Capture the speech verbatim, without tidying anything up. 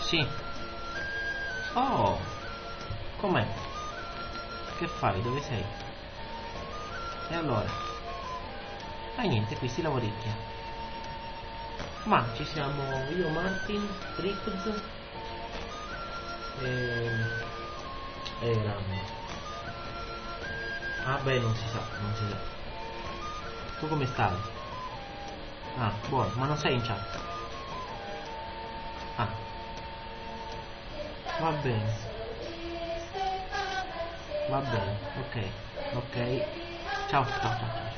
Sì. Oh, com'è? Che fai? Dove sei? E allora? Ah, niente, qui si lavorecchia. Ma ci siamo io, Martin, Rickz e... e Ram. Ah beh, non si sa, non si sa. Tu come stai? Ah, buono, ma non sei in chat? Ah, va bene, va bene, ok, ok. Ciao, ciao, ciao.